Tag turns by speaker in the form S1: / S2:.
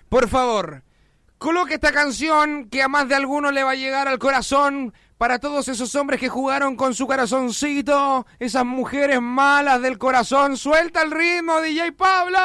S1: por favor, coloque esta canción que a más de alguno le va a llegar al corazón para todos esos hombres que jugaron con su corazoncito, esas mujeres malas del corazón. Suelta el ritmo, DJ Pablo.